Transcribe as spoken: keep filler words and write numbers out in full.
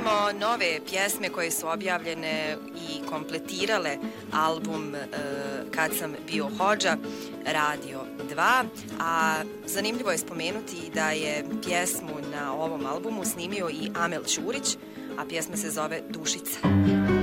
smo nove pjesme koje su objavljene i kompletirale album e, Kad sam bio hodža, Radio dva, a zanimljivo je spomenuti da je pjesmu na ovom albumu snimio i Amel Ćurić, a pjesma se zove Dušica.